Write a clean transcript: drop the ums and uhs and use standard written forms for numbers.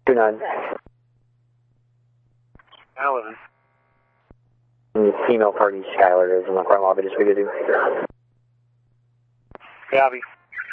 29. Alan. Female party, Skylar, is in the front lobby. Just we could do. Copy.